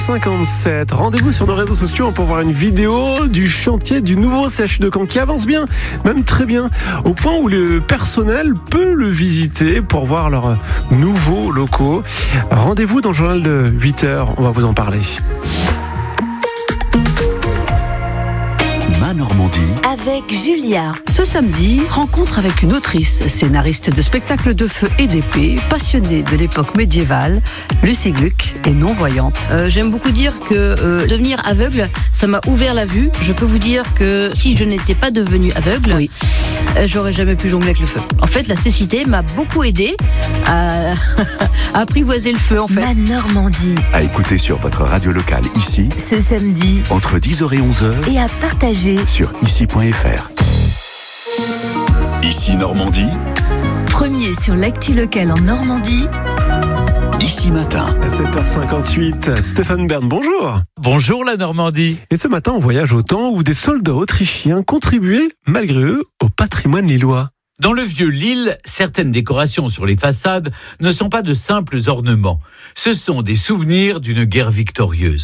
57. Rendez-vous sur nos réseaux sociaux pour voir une vidéo du chantier du nouveau CHU de Caen qui avance bien, même très bien, au point où le personnel peut le visiter pour voir leurs nouveaux locaux. Rendez-vous dans le journal de 8h, on va vous en parler. Normandie avec Julia. Ce samedi, rencontre avec une autrice, scénariste de spectacles de feu et d'épée, passionnée de l'époque médiévale, Lucie Gluck est non-voyante. J'aime beaucoup dire que devenir aveugle, ça m'a ouvert la vue. Je peux vous dire que si je n'étais pas devenue aveugle, j'aurais jamais pu jongler avec le feu. En fait, la cécité m'a beaucoup aidée à apprivoiser le feu, en fait. Ma Normandie. à écouter sur votre radio locale ici, Ce samedi entre 10h et 11h, et à partager. sur ici.fr. Ici Normandie, Premier sur l'actu locale en Normandie. ici matin. 7h58, Stéphane Bern, bonjour. Bonjour la Normandie. Et ce matin, on voyage au temps où des soldats autrichiens contribuaient, malgré eux, au patrimoine lillois. Dans le vieux Lille, certaines décorations sur les façades ne sont pas de simples ornements. Ce sont des souvenirs d'une guerre victorieuse.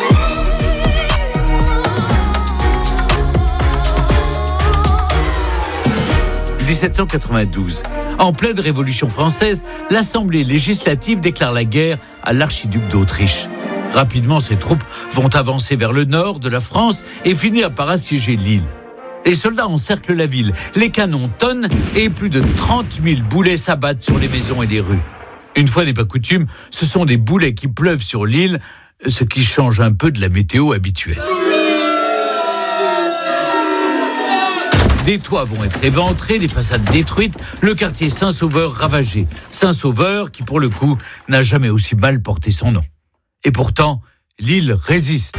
« 1792. En pleine Révolution française, l'Assemblée législative déclare la guerre à l'archiduc d'Autriche. Rapidement, ses troupes vont avancer vers le nord de la France et finir par assiéger Lille. Les soldats encerclent la ville, les canons tonnent et plus de 30 000 boulets s'abattent sur les maisons et les rues. Une fois n'est pas coutume, ce sont des boulets qui pleuvent sur l'île, ce qui change un peu de la météo habituelle. Des toits vont être éventrés, des façades détruites, le quartier Saint-Sauveur ravagé. Saint-Sauveur qui, pour le coup, n'a jamais aussi mal porté son nom. Et pourtant, l'île résiste.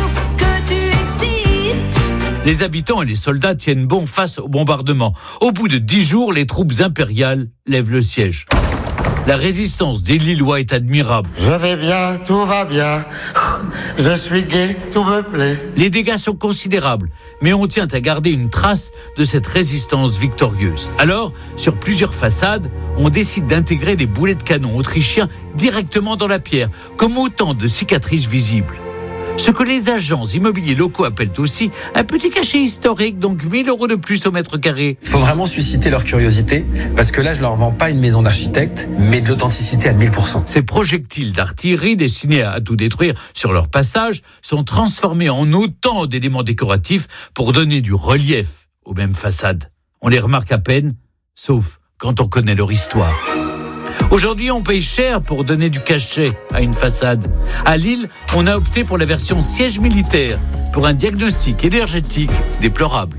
Les habitants et les soldats tiennent bon face au bombardement. Au bout de 10 jours, les troupes impériales lèvent le siège. La résistance des Lillois est admirable. Je vais bien, tout va bien. Je suis gai, tout me plaît. Les dégâts sont considérables, mais on tient à garder une trace de cette résistance victorieuse. Alors, sur plusieurs façades, on décide d'intégrer des boulets de canon autrichiens directement dans la pierre, comme autant de cicatrices visibles. Ce que les agents immobiliers locaux appellent aussi un petit cachet historique, donc 1 000 € de plus au mètre carré. Il faut vraiment susciter leur curiosité, parce que là, je leur vends pas une maison d'architecte, mais de l'authenticité à 1000%. Ces projectiles d'artillerie destinés à tout détruire sur leur passage sont transformés en autant d'éléments décoratifs pour donner du relief aux mêmes façades. On les remarque à peine, sauf quand on connaît leur histoire. Aujourd'hui, on paye cher pour donner du cachet à une façade. À Lille, on a opté pour la version siège militaire, pour un diagnostic énergétique déplorable.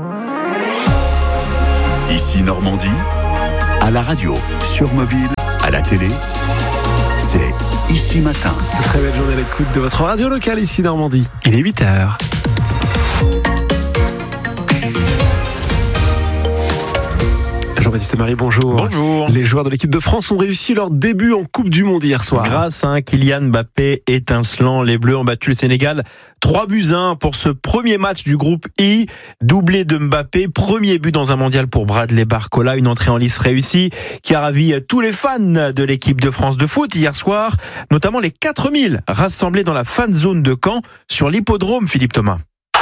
Ici Normandie, à la radio, sur mobile, à la télé, c'est ici matin. Très belle journée à l'écoute de votre radio locale ici Normandie. Il est 8h. Jean-Baptiste Marie, bonjour. Bonjour. Les joueurs de l'équipe de France ont réussi leur début en Coupe du Monde hier soir. Grâce à un Kylian Mbappé étincelant, les Bleus ont battu le Sénégal 3-1 pour ce premier match du groupe I. Doublé de Mbappé, premier but dans un mondial pour Bradley Barcola, une entrée en lice réussie qui a ravi tous les fans de l'équipe de France de foot hier soir, notamment les 4000 rassemblés dans la fan zone de Caen sur l'hippodrome, Philippe Thomas.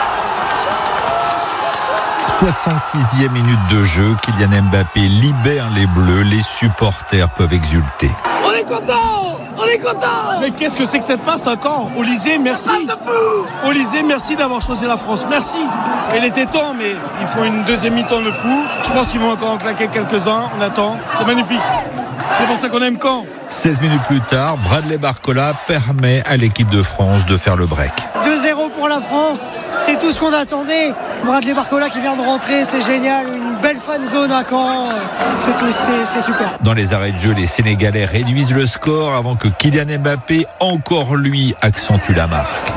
66e minute de jeu, Kylian Mbappé libère les Bleus, les supporters peuvent exulter. On est content! On est content! Mais qu'est-ce que c'est que cette passe encore? Olysée, merci! Olysée, merci d'avoir choisi la France, merci! Il était temps, mais il faut une deuxième mi-temps de fou. Je pense qu'ils vont encore en claquer quelques-uns, on attend. C'est magnifique! C'est pour ça qu'on aime Caen. 16 minutes plus tard, Bradley Barcola permet à l'équipe de France de faire le break. 2-0 pour la France, c'est tout ce qu'on attendait. Bradley Barcola qui vient de rentrer, c'est génial. Une belle fan zone à Caen, c'est tout, c'est super. Dans les arrêts de jeu, les Sénégalais réduisent le score avant que Kylian Mbappé, encore lui, accentue la marque.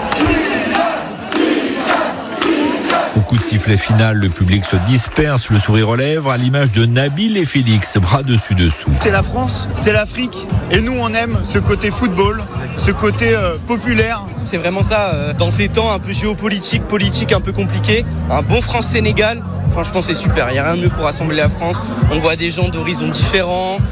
Au coup de sifflet final, le public se disperse, le sourire aux lèvres, à l'image de Nabil et Félix, bras dessus dessous. C'est la France, c'est l'Afrique, et nous on aime ce côté football, ce côté populaire. C'est vraiment ça, dans ces temps un peu géopolitiques, politiques un peu compliqués, un bon France-Sénégal, franchement c'est super, il n'y a rien de mieux pour rassembler la France. On voit des gens d'horizons différents,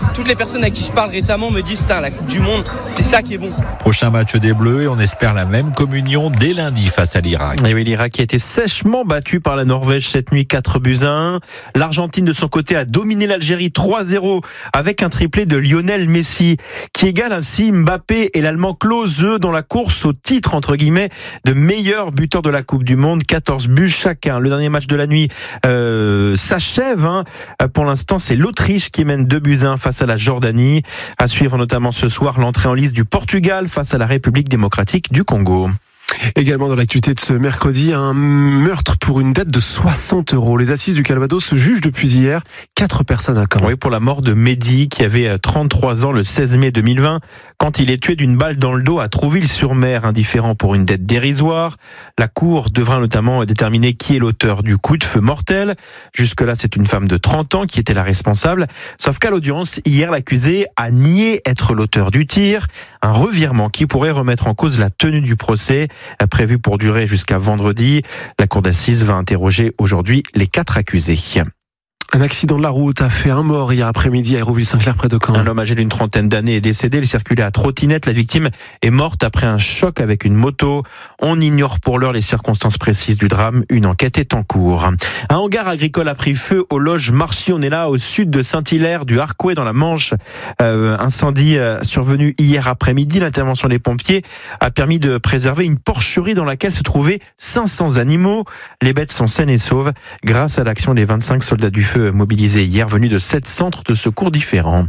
toutes les personnes à qui je parle récemment me disent la Coupe du Monde, c'est ça qui est bon. Prochain match des Bleus et on espère la même communion dès lundi face à l'Irak. Et oui, l'Irak qui a été sèchement battu par la Norvège cette nuit 4-1. L'Argentine de son côté a dominé l'Algérie 3-0 avec un triplé de Lionel Messi qui égale ainsi Mbappé et l'Allemand Klose dans la course au titre entre guillemets de meilleur buteur de la Coupe du Monde, 14 buts chacun. Le dernier match de la nuit s'achève. Pour l'instant, c'est l'Autriche qui mène 2-1 face à la Jordanie. À suivre notamment ce soir l'entrée en lice du Portugal face à la République démocratique du Congo. Également dans l'actualité de ce mercredi, un meurtre pour une dette de 60 €. Les assises du Calvados jugent depuis hier 4 personnes à Caen. Oui, pour la mort de Mehdi, qui avait 33 ans le 16 mai 2020, quand il est tué d'une balle dans le dos à Trouville-sur-Mer, indifférent pour une dette dérisoire. La Cour devra notamment déterminer qui est l'auteur du coup de feu mortel. Jusque-là, c'est une femme de 30 ans qui était la responsable. Sauf qu'à l'audience, hier, l'accusé a nié être l'auteur du tir. Un revirement qui pourrait remettre en cause la tenue du procès, prévu pour durer jusqu'à vendredi. La cour d'assises va interroger aujourd'hui les 4 accusés. Un accident de la route a fait un mort hier après-midi à Hérouville-Saint-Clair près de Caen. Un homme âgé d'une trentaine d'années est décédé. Il circulait à trottinette. La victime est morte après un choc avec une moto. On ignore pour l'heure les circonstances précises du drame. Une enquête est en cours. Un hangar agricole a pris feu aux loges Marchy. On est là au sud de Saint-Hilaire du Harcouët dans la Manche. Incendie survenu hier après-midi. L'intervention des pompiers a permis de préserver une porcherie dans laquelle se trouvaient 500 animaux. Les bêtes sont saines et sauves grâce à l'action des 25 soldats du feu mobilisés hier, venus de 7 centres de secours différents.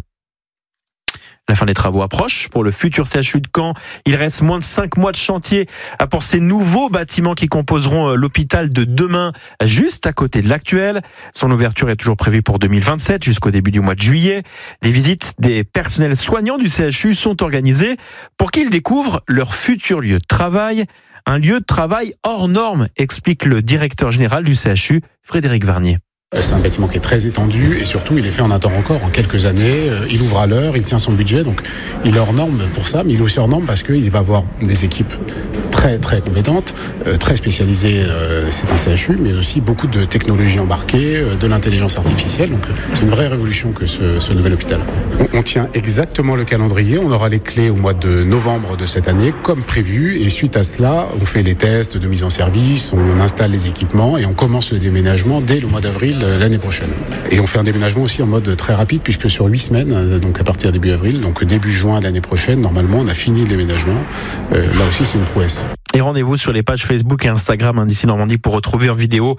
La fin des travaux approche pour le futur CHU de Caen. Il reste moins de 5 mois de chantier pour ces nouveaux bâtiments qui composeront l'hôpital de demain, juste à côté de l'actuel. Son ouverture est toujours prévue pour 2027, jusqu'au début du mois de juillet. Les visites des personnels soignants du CHU sont organisées pour qu'ils découvrent leur futur lieu de travail. Un lieu de travail hors norme, explique le directeur général du CHU, Frédéric Varnier. C'est un bâtiment qui est très étendu et surtout il est fait en un temps record, en quelques années. Il ouvre à l'heure, il tient son budget, donc il est hors norme pour ça, mais il est aussi hors norme parce qu'il va avoir des équipes très très compétentes, très spécialisées. C'est un CHU, mais aussi beaucoup de technologies embarquées, de l'intelligence artificielle. Donc c'est une vraie révolution que ce nouvel hôpital. On tient exactement le calendrier. On aura les clés au mois de novembre de cette année, comme prévu. Et suite à cela, on fait les tests de mise en service, on installe les équipements et on commence le déménagement dès le mois d'avril l'année prochaine. Et on fait un déménagement aussi en mode très rapide, puisque sur 8 semaines, donc à partir début avril, donc début juin de l'année prochaine, normalement, on a fini le déménagement. Là aussi, c'est une prouesse. Et rendez-vous sur les pages Facebook et Instagram d'Ici Normandie pour retrouver en vidéo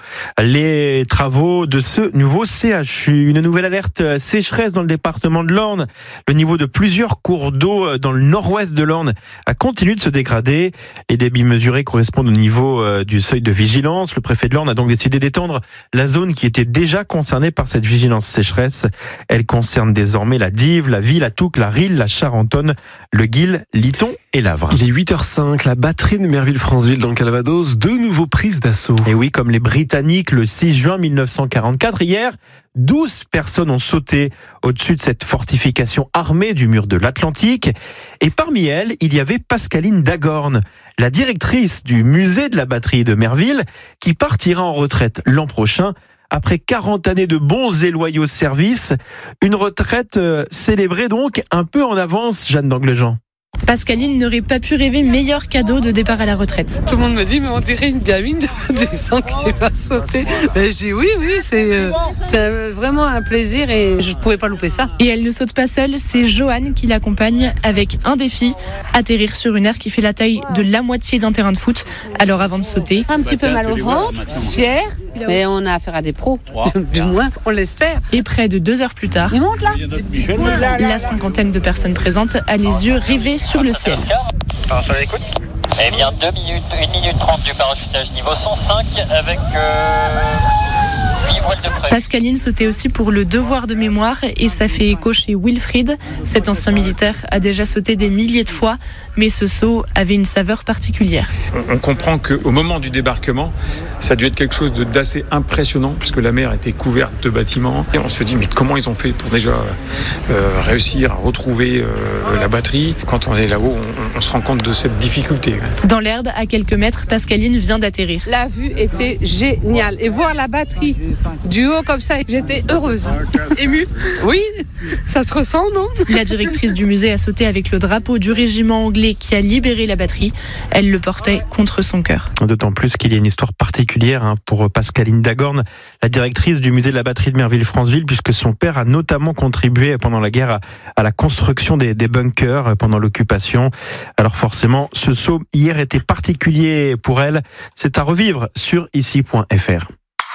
les travaux de ce nouveau CHU. Une nouvelle alerte sécheresse dans le département de l'Orne. Le niveau de plusieurs cours d'eau dans le nord-ouest de l'Orne a continué de se dégrader. Les débits mesurés correspondent au niveau du seuil de vigilance. Le préfet de l'Orne a donc décidé d'étendre la zone qui était déjà concernée par cette vigilance sécheresse. Elle concerne désormais la Dive, la Vie, la Touques, la Rille, la Charentonne, le Guil, Liton et l'Avre. Il est 8h05, la batterie de Merville-Franceville dans le Calvados, de nouveau prises d'assaut. Et oui, comme les Britanniques le 6 juin 1944, hier, 12 personnes ont sauté au-dessus de cette fortification armée du mur de l'Atlantique. Et parmi elles, il y avait Pascaline Dagorne, la directrice du musée de la batterie de Merville, qui partira en retraite l'an prochain après 40 années de bons et loyaux services. Une retraite célébrée donc un peu en avance, Jeanne d'Anglejean. Pascaline n'aurait pas pu rêver meilleur cadeau de départ à la retraite. Tout le monde me dit, mais on dirait une gamine de 10 ans qui va sauter. Mais je dis oui, c'est vraiment un plaisir et je ne pouvais pas louper ça. Et elle ne saute pas seule, c'est Joanne qui l'accompagne avec un défi, atterrir sur une aire qui fait la taille de la moitié d'un terrain de foot. Alors avant de sauter... Un petit peu mal au ventre, fier, mais on a affaire à des pros, du moins, on l'espère. Et près de 2 heures plus tard, il monte là. La cinquantaine de personnes présentes a les yeux rivés sur le ciel. Eh bien 1 minute 30 du parachutage niveau 105 avec 8 voiles de près. Pascaline sautait aussi pour le devoir de mémoire et ça fait écho chez Wilfried. Cet ancien militaire a déjà sauté des milliers de fois, mais ce saut avait une saveur particulière. On comprend qu'au moment du débarquement, ça a dû être quelque chose d'assez impressionnant puisque la mer était couverte de bâtiments. Et on se dit mais comment ils ont fait pour déjà réussir à retrouver la batterie. Quand on est là-haut, on se rend compte de cette difficulté. Dans l'herbe, à quelques mètres, Pascaline vient d'atterrir. La vue était géniale et voir la batterie Du haut comme ça, j'étais heureuse. Émue. Oui, ça se ressent, non? La directrice du musée a sauté avec le drapeau du régiment anglais qui a libéré la batterie. Elle le portait contre son cœur. D'autant plus qu'il y a une histoire particulière pour Pascaline Dagorn, la directrice du musée de la batterie de Merville-Franceville, puisque son père a notamment contribué pendant la guerre à la construction des bunkers pendant l'occupation. Alors forcément, ce saut hier était particulier pour elle. C'est à revivre sur ici.fr.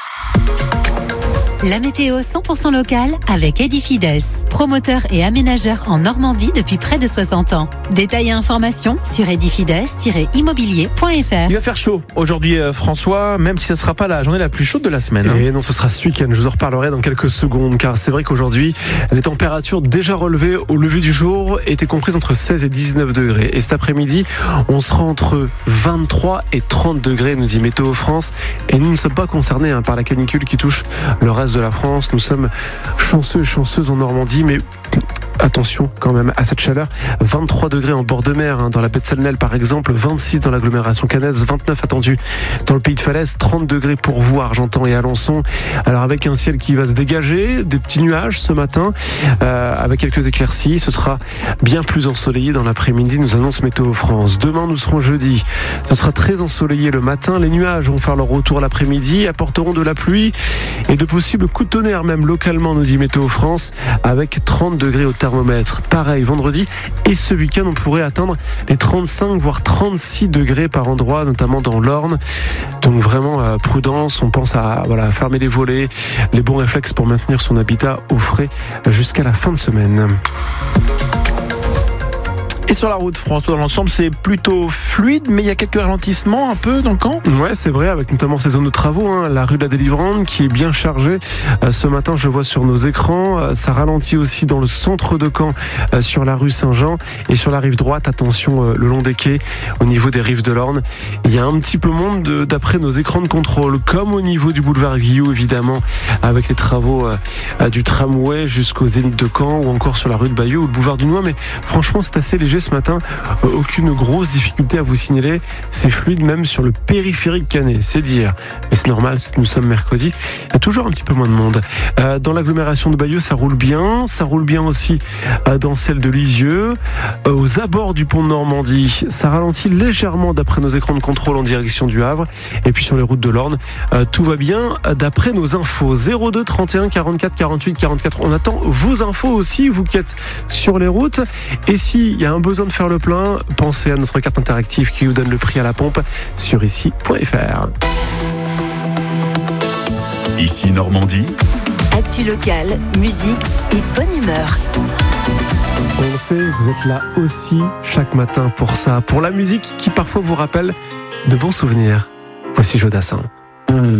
La météo 100% locale avec Edifides, promoteur et aménageur en Normandie depuis près de 60 ans. Détails et informations sur edifides-immobilier.fr. Il va faire chaud aujourd'hui, François, même si ce ne sera pas la journée la plus chaude de la semaine. Et non, ce sera ce week-end. Je vous en reparlerai dans quelques secondes, car c'est vrai qu'aujourd'hui, les températures déjà relevées au lever du jour étaient comprises entre 16 et 19 degrés. Et cet après-midi, on sera entre 23 et 30 degrés, nous dit Météo France. Et nous ne sommes pas concernés par la canicule qui touche le reste de la France. Nous sommes chanceux et chanceuses en Normandie, mais attention quand même à cette chaleur. 23 degrés en bord de mer, dans la baie de Salnel par exemple, 26 dans l'agglomération caennaise, 29 attendus dans le pays de Falaise, 30 degrés pour vous, Argentan et Alençon. Alors avec un ciel qui va se dégager, des petits nuages ce matin, avec quelques éclaircies, ce sera bien plus ensoleillé dans l'après-midi, nous annonce Météo France. Demain nous serons jeudi, ce sera très ensoleillé le matin, les nuages vont faire leur retour l'après-midi, apporteront de la pluie et de possibles coups de tonnerre même localement, nous dit Météo France, avec 30 degrés au thermomètre. Pareil vendredi et ce week-end on pourrait atteindre les 35 voire 36 degrés par endroit, notamment dans l'Orne. Donc vraiment prudence, on pense à fermer les volets, les bons réflexes pour maintenir son habitat au frais jusqu'à la fin de semaine. Et sur la route, François, dans l'ensemble, c'est plutôt fluide, mais il y a quelques ralentissements un peu dans le camp. Ouais, c'est vrai, avec notamment ces zones de travaux, la rue de la Délivrante qui est bien chargée. Ce matin, je vois sur nos écrans, ça ralentit aussi dans le centre de Caen, sur la rue Saint-Jean et sur la rive droite. Attention, le long des quais, au niveau des rives de l'Orne. Il y a un petit peu monde d'après nos écrans de contrôle, comme au niveau du boulevard Guillot, évidemment, avec les travaux du tramway jusqu'au Zénith de Caen ou encore sur la rue de Bayeux ou le boulevard du Noix. Mais franchement, c'est assez léger ce matin, aucune grosse difficulté à vous signaler, c'est fluide même sur le périphérique caennais, c'est dire, mais c'est normal, nous sommes mercredi, il y a toujours un petit peu moins de monde. Dans l'agglomération de Bayeux, ça roule bien aussi dans celle de Lisieux, aux abords du pont de Normandie, ça ralentit légèrement d'après nos écrans de contrôle en direction du Havre, et puis sur les routes de l'Orne, tout va bien d'après nos infos. 02 31 44 48 44, on attend vos infos aussi, vous qui êtes sur les routes, et s'il y a un besoin de faire le plein, pensez à notre carte interactive qui vous donne le prix à la pompe sur ici.fr. Ici Normandie. Actu locale, musique et bonne humeur. On le sait, vous êtes là aussi chaque matin pour ça, pour la musique qui parfois vous rappelle de bons souvenirs. Voici Jodassin.